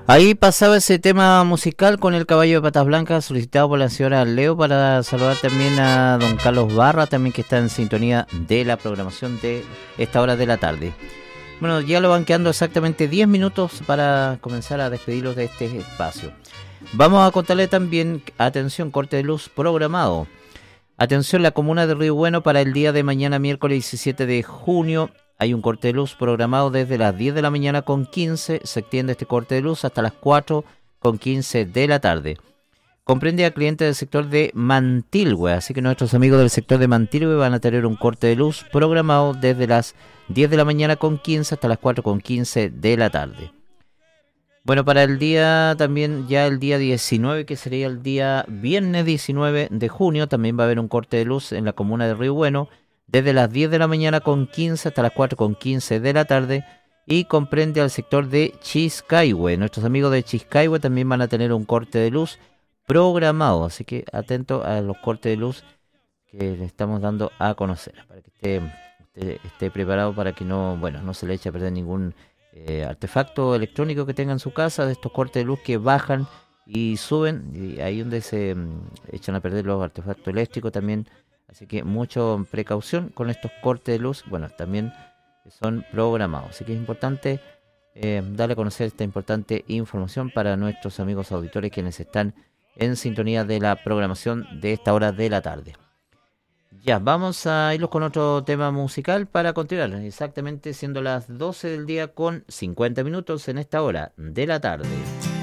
Ahí pasaba ese tema musical con el caballo de patas blancas solicitado por la señora Leo para saludar también a don Carlos Barra, también que está en sintonía de la programación de esta hora de la tarde. Bueno, ya lo van quedando exactamente 10 minutos para comenzar a despedirlos de este espacio. Vamos a contarle también, atención, corte de luz programado. Atención, la comuna de Río Bueno para el día de mañana, miércoles 17 de junio. Hay un corte de luz programado desde las 10 de la mañana con 15. Se extiende este corte de luz hasta las 4 con 15 de la tarde. Comprende a clientes del sector de Mantilhue, así que nuestros amigos del sector de Mantilhue van a tener un corte de luz programado desde las 10 de la mañana con 15 hasta las 4 con 15 de la tarde. Bueno, para el día también, ya el día 19, que sería el día viernes 19 de junio, también va a haber un corte de luz en la comuna de Río Bueno, desde las 10 de la mañana con 15 hasta las 4 con 15 de la tarde, y comprende al sector de Chiscaihue. Nuestros amigos de Chiscaihue también van a tener un corte de luz programado, así que atento a los cortes de luz que le estamos dando a conocer, para que esté preparado para que no se le eche a perder ningún artefacto electrónico que tenga en su casa, de estos cortes de luz que bajan y suben, y ahí donde se echan a perder los artefactos eléctricos también. Así que mucha precaución con estos cortes de luz, bueno, también son programados. Así que es importante darle a conocer esta importante información para nuestros amigos auditores quienes están en sintonía de la programación de esta hora de la tarde. Ya, vamos a irnos con otro tema musical para continuar, exactamente siendo las 12 del día con 50 minutos en esta hora de la tarde.